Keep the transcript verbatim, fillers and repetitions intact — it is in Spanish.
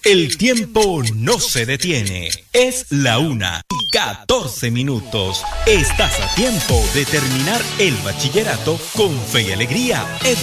El tiempo no se detiene. Es la una y catorce minutos. Estás a tiempo de terminar el bachillerato con fe y alegría. Edu